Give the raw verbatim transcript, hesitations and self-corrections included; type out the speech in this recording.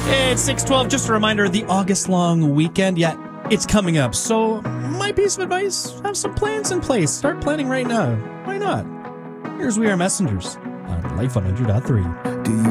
It's six twelve. Just a reminder, the August long weekend, yeah, it's coming up. So my piece of advice, have some plans in place. Start planning right now. Why not? Here's We Are Messengers on Life one hundred point three.